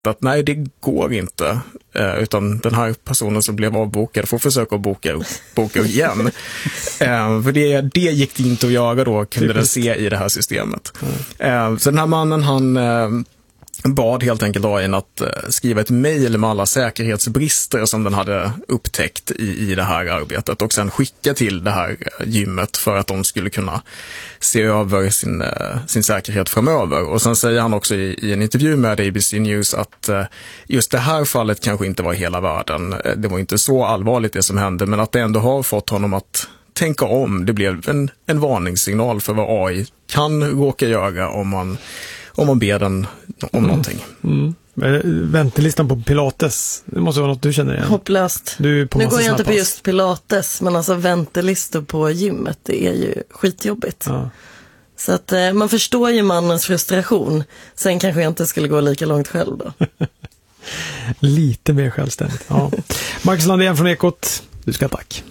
att nej, det går inte. Utan den här personen som blev avbokad får försöka boka igen. För det gick det inte att göra då, kunde den se i det här systemet. Så den här mannen, han bad helt enkelt AI:n att skriva ett mejl med alla säkerhetsbrister som den hade upptäckt i det här arbetet och sen skicka till det här gymmet för att de skulle kunna se över sin säkerhet framöver. Och sen säger han också i en intervju med ABC News att just det här fallet kanske inte var hela världen. Det var inte så allvarligt det som hände, men att det ändå har fått honom att tänka om. Det blev en varningssignal för vad AI kan råka göra om man ber den om någonting. Väntelistan på Pilates, det måste vara något du känner igen. Hopplöst. Nu går jag inte på just Pilates, men alltså väntelistor på gymmet, det är ju skitjobbigt. Ja. Så att man förstår ju mannens frustration. Sen kanske jag inte skulle gå lika långt själv då. Lite mer självständigt. Ja. Marcus Landén från Ekot, du ska tack.